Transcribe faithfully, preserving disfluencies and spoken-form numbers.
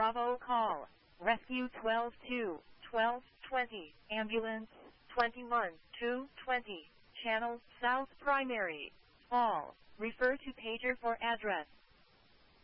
Bravo call. Rescue twelve two, twelve twenty, ambulance twenty-one two twenty, channel South Primary. All, refer to pager for address.